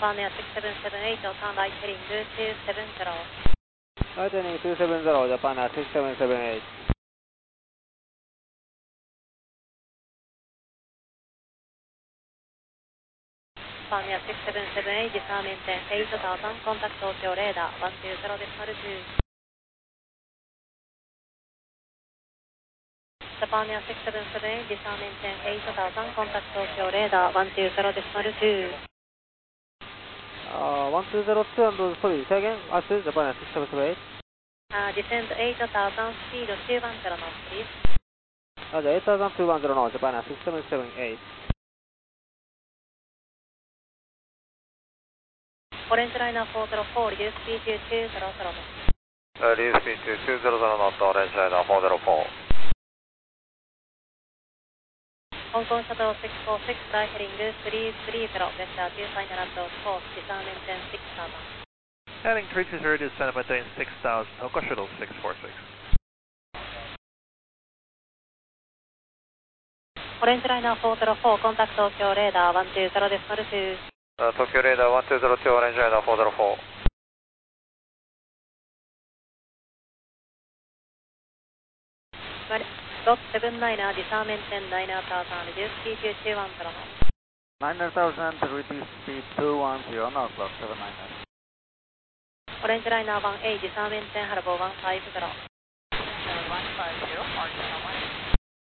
Japan Air 6778, turn right heading 270. Right heading 270, Japan Air 6778. Japan Air 6778, disarm maintain 8000, contact Tokyo radar 120.2. Japan Air 6778, disarm maintain 8000, contact Tokyo radar 120.2. 1202 and sorry, say again, after Japan Air 6778. Descend 8000, speed 210 knots, please. じゃあ8210の Japan Air 6778。 Orange Liner 404, reduce speed to 200 knots. Reduce speed to 200 knots, Orange Liner 404. Hong Kong Shuttle 646, fly heading 330, gesture to final approach course, disarm maintain 6000. Heading 320, descend maintain 6000, Hong Kong Shuttle 646. Orange Liner 404, contact Tokyo radar 120.2. Tokyo radar 1202, Orange Liner 404. Dot 79er, disarm maintain 9000, reduce speed to 210 knots. 9000, reduce speed 210 knots, 79er. Orange Liner 18, disarm maintain Harbour 150. 150, Orange Liner